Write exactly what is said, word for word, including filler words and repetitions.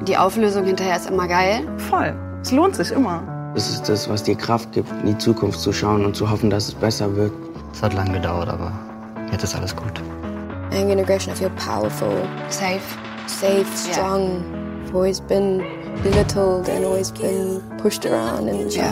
Die Auflösung hinterher ist immer geil. Voll. Es lohnt sich immer. Das ist das, was dir Kraft gibt, in die Zukunft zu schauen und zu hoffen, dass es besser wird. Es hat lange gedauert, aber jetzt ist alles gut. Anger and aggression, I feel powerful. Safe. Safe, strong. Yeah. I've always been belittled and always been pushed around and Yeah.